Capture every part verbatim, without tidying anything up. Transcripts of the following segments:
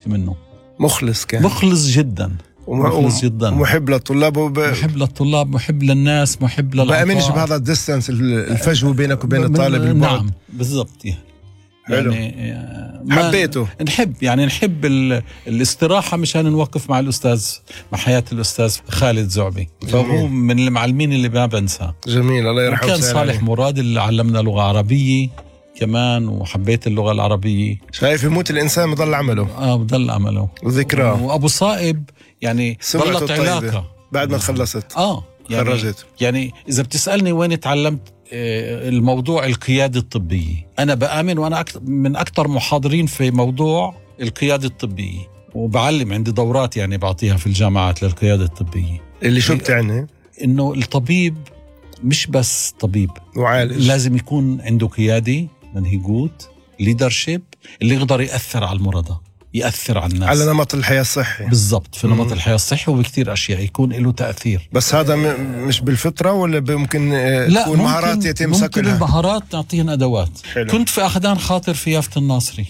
منه. مخلص كان مخلص جدا مخلص جدا محب للطلاب وب... محب للطلاب، محب للناس، محب للعطاء. بأمنش بهذا الديستانس الفجوة بينك وبين الطالب البعد. نعم بالضبط. يعني حبيته نحب يعني نحب الاستراحة مشان نوقف مع الأستاذ، مع حياة الأستاذ خالد زعبي. فهو من المعلمين اللي ما بنسى. جميل، الله يرحمه. وكان صالح مراد اللي علمنا لغة عربية كمان، وحبيت اللغة العربية. شايف يموت الإنسان بضل عمله. آه بضل عمله وذكراه. وأبو صائب يعني ضلت علاقة بعد ما تخلصت. آه يعني خرجت. يعني إذا بتسألني وين تعلمت الموضوع القيادة الطبية، أنا بآمن وأنا من أكثر محاضرين في موضوع القيادة الطبية، وبعلم عندي دورات يعني بعطيها في الجامعات للقيادة الطبية. اللي شو بتعني؟ إنه الطبيب مش بس طبيب وعالج، لازم يكون عنده قيادة، منهجوت، ليدرشيب اللي يقدر يأثر على المرضى، يأثر على الناس، على نمط الحياة الصحي. بالضبط، في نمط الحياة الصحي وبكتير أشياء يكون له تأثير. بس هذا م- مش بالفطرة ولا ممكن تكون مهارات يتم صقلها؟ ممكن المهارات نعطيهن أدوات. حلو. كنت في أخدان خاطر في يافت الناصري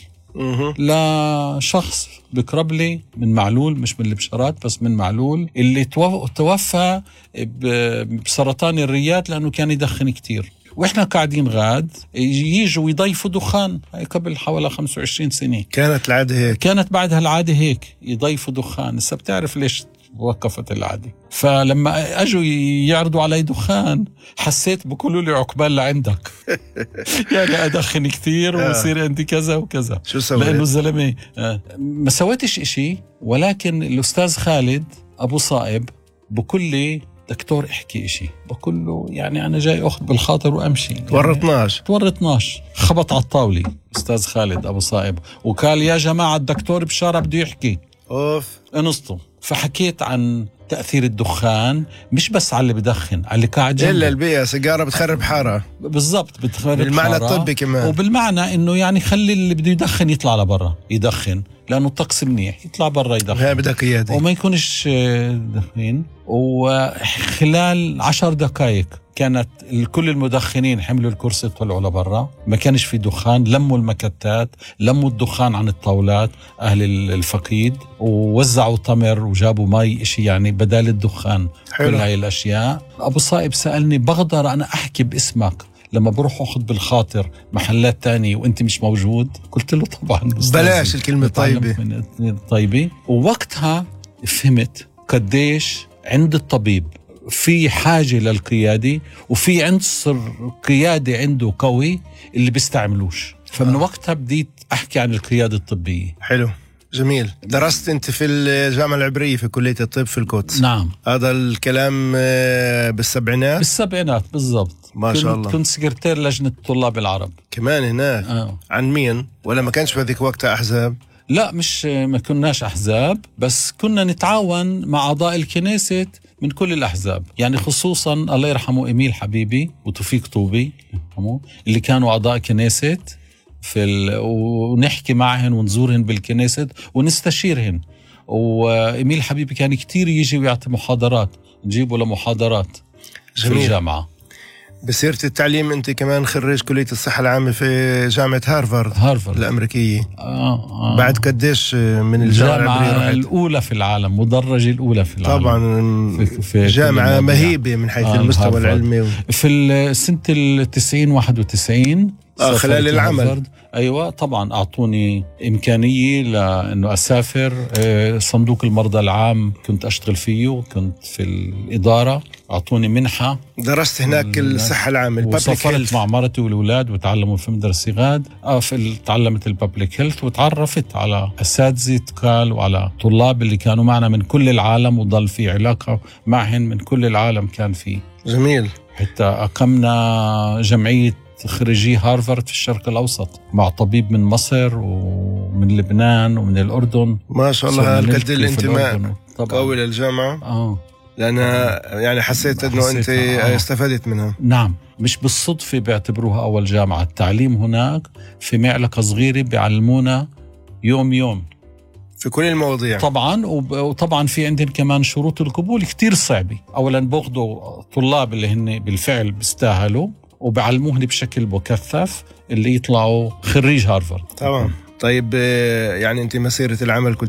لشخص بقرب لي من معلول، مش من البشرات بس من معلول، اللي توفى بسرطان الرئات لأنه كان يدخن كتير. وإحنا قاعدين غاد ييجوا يضيفوا دخان قبل حوالي خمسة وعشرين سنة. كانت العادة هيك؟ كانت بعدها العادة هيك يضيفوا دخان. هسه بتعرف ليش وقفت العادة. فلما أجوا يعرضوا علي دخان حسيت بقولوا لي عقبال لعندك يعني أدخن كتير ويصير عندي كذا وكذا. شو سويت؟ لأنه الزلمة ما سويتش إشي، ولكن الأستاذ خالد أبو صائب بقول لي دكتور احكي إشي، بقول له يعني أنا جاي أخذ بالخاطر وأمشي. تورطناش يعني تورطناش. خبط على الطاولة أستاذ خالد أبو صائب وقال يا جماعة الدكتور بشارة بده يحكي. أوف. انصتوا. فحكيت عن تأثير الدخان مش بس على اللي بدخن، على اللي قاعد جنبه. إلا البيئة، سيجارة بتخرب حارة. بالضبط، بتخرب بالمعنى حارة. الطبي كمان، وبالمعنى إنه يعني خلي اللي بده يدخن يطلع لبرا يدخن، لأنه الطقس منيح، يطلع برا يدخن. هي بدها قيادة وما يكونش دخين. وخلال عشر دقائق كانت كل المدخنين حملوا الكرسي طلعوا لبرا، ما كانش في دخان، لموا المكتات، لموا الدخان عن الطاولات أهل الفقيد، ووزعوا تمر وجابوا مي، إشي يعني بدال الدخان. حلو. كل هاي الأشياء. أبو صائب سألني بقدر أنا أحكي باسمك لما بروح أخذ بالخاطر محلات تانية وأنت مش موجود؟ قلت له طبعا بلاش الكلمة طيبة طيبة. ووقتها فهمت قديش عند الطبيب في حاجة للقيادة، وفي عنصر قيادة عنده قوي اللي بيستعملوش. فمن آه. وقتها بديت أحكي عن القيادة الطبية. حلو، جميل. درست أنت في الجامعة العبرية في كلية الطب في القدس؟ نعم. هذا الكلام بالسبعينات؟ بالسبعينات بالضبط. ما شاء الله. كنت سكرتير لجنة الطلاب العرب كمان هناك. آه. عن مين؟ ولا ما كانش في ذيك وقتها أحزاب؟ لا، مش ما كناش أحزاب، بس كنا نتعاون مع أعضاء الكنيسة من كل الأحزاب. يعني خصوصا الله يرحمه إيميل حبيبي وتوفيق طوبي اللي كانوا أعضاء كنيسة في ال... ونحكي معهن ونزورهن بالكنيسة ونستشيرهن. وإيميل حبيبي كان كتير يجي ويعطي محاضرات، نجيبه لمحاضرات. جميل. في الجامعة. بسيرة التعليم أنت كمان خريج كلية الصحة العامة في جامعة هارفارد هارفارد الأمريكية. آه آه. بعد قديش من الجامعة الأولى في العالم، مدرجة الأولى في العالم طبعا. في, في جامعة مهيبة من حيث آه المستوى هارفارد. العلمي و... في السنة التسعين واحد وتسعين آه خلال العمل هارفارد. أيوة طبعا أعطوني إمكانية لأنه أسافر. صندوق المرضى العام كنت أشتغل فيه، كنت في الإدارة، أعطوني منحة. درست هناك الصحة العامة، وسافرت مع مرتي والأولاد وتعلموا في مدرسة غاد. آه في تعلمت البابليك هيلث، وتعرفت على أساتذة قال وعلى طلاب اللي كانوا معنا من كل العالم، وضل في علاقة معهن من كل العالم كان فيه. جميل. حتى أقمنا جمعية خريجي هارفارد في الشرق الأوسط مع طبيب من مصر ومن لبنان ومن الأردن. ما شاء الله، هالقد الانتماء قوي للجامعة. آه. لأن يعني حسيت أنه أنت آه. استفدت منها. نعم، مش بالصدفة بيعتبروها أول جامعة. التعليم هناك في معلقة صغيرة بيعلمونا يوم يوم في كل المواضيع طبعا. وطبعا في عندهم كمان شروط القبول كتير صعبة. أولا بأخذوا طلاب اللي هن بالفعل بيستاهلوا، وبعلموهن بشكل مكثف اللي يطلعوا خريج هارفارد. تمام. طيب يعني أنت مسيرة العمل